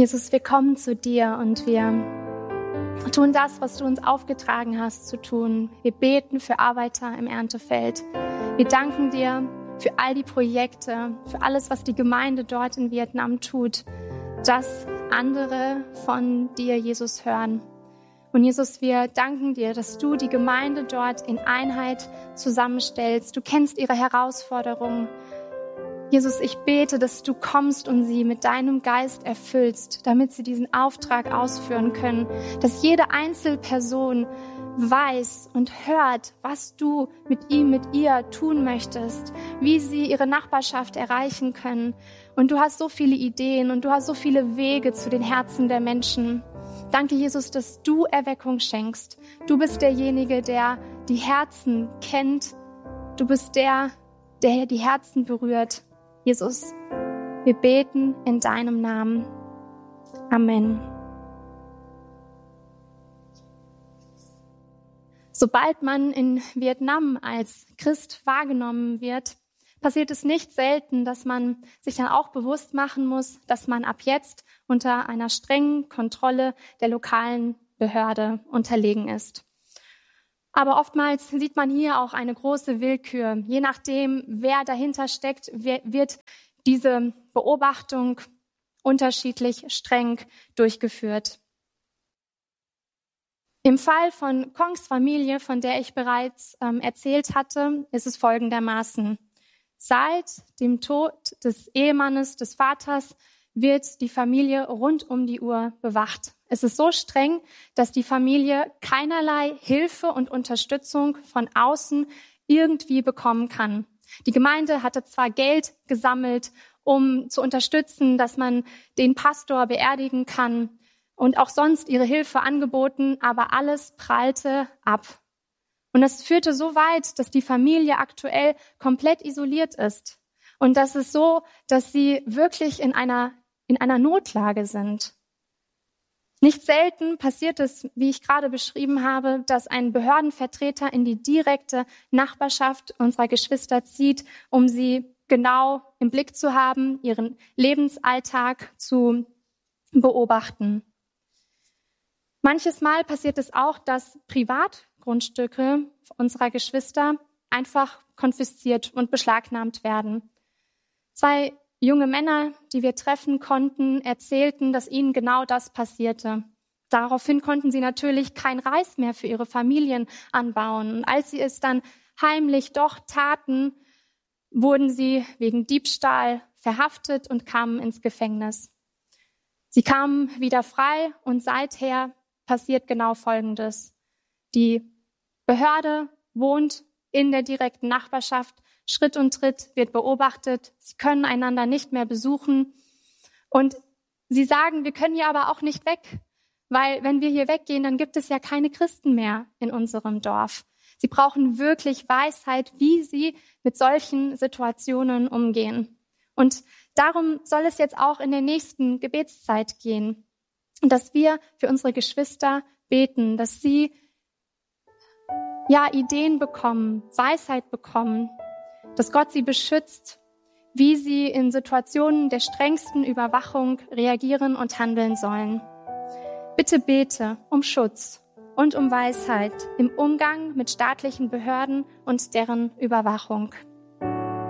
Jesus, wir kommen zu dir und wir tun das, was du uns aufgetragen hast zu tun. Wir beten für Arbeiter im Erntefeld. Wir danken dir für all die Projekte, für alles, was die Gemeinde dort in Vietnam tut, dass andere von dir, Jesus, hören. Und Jesus, wir danken dir, dass du die Gemeinde dort in Einheit zusammenstellst. Du kennst ihre Herausforderungen. Jesus, ich bete, dass du kommst und sie mit deinem Geist erfüllst, damit sie diesen Auftrag ausführen können, dass jede Einzelperson weiß und hört, was du mit ihm, mit ihr tun möchtest, wie sie ihre Nachbarschaft erreichen können. Und du hast so viele Ideen und du hast so viele Wege zu den Herzen der Menschen. Danke, Jesus, dass du Erweckung schenkst. Du bist derjenige, der die Herzen kennt. Du bist der die Herzen berührt. Jesus, wir beten in deinem Namen. Amen. Sobald man in Vietnam als Christ wahrgenommen wird, passiert es nicht selten, dass man sich dann auch bewusst machen muss, dass man ab jetzt unter einer strengen Kontrolle der lokalen Behörde unterlegen ist. Aber oftmals sieht man hier auch eine große Willkür. Je nachdem, wer dahinter steckt, wird diese Beobachtung unterschiedlich streng durchgeführt. Im Fall von Kongs Familie, von der ich bereits erzählt hatte, ist es folgendermaßen. Seit dem Tod des Ehemannes, des Vaters, wird die Familie rund um die Uhr bewacht. Es ist so streng, dass die Familie keinerlei Hilfe und Unterstützung von außen irgendwie bekommen kann. Die Gemeinde hatte zwar Geld gesammelt, um zu unterstützen, dass man den Pastor beerdigen kann und auch sonst ihre Hilfe angeboten, aber alles prallte ab. Und das führte so weit, dass die Familie aktuell komplett isoliert ist. Und das ist so, dass sie wirklich in einer Notlage sind. Nicht selten passiert es, wie ich gerade beschrieben habe, dass ein Behördenvertreter in die direkte Nachbarschaft unserer Geschwister zieht, um sie genau im Blick zu haben, ihren Lebensalltag zu beobachten. Manches Mal passiert es auch, dass Privatgrundstücke unserer Geschwister einfach konfisziert und beschlagnahmt werden. 2 junge Männer, die wir treffen konnten, erzählten, dass ihnen genau das passierte. Daraufhin konnten sie natürlich kein Reis mehr für ihre Familien anbauen. Und als sie es dann heimlich doch taten, wurden sie wegen Diebstahl verhaftet und kamen ins Gefängnis. Sie kamen wieder frei und seither passiert genau Folgendes. Die Behörde wohnt in der direkten Nachbarschaft. Schritt und Tritt wird beobachtet. Sie können einander nicht mehr besuchen. Und sie sagen, wir können hier aber auch nicht weg, weil wenn wir hier weggehen, dann gibt es ja keine Christen mehr in unserem Dorf. Sie brauchen wirklich Weisheit, wie sie mit solchen Situationen umgehen. Und darum soll es jetzt auch in der nächsten Gebetszeit gehen, dass wir für unsere Geschwister beten, dass sie Ideen bekommen, Weisheit bekommen, dass Gott sie beschützt, wie sie in Situationen der strengsten Überwachung reagieren und handeln sollen. Bitte bete um Schutz und um Weisheit im Umgang mit staatlichen Behörden und deren Überwachung.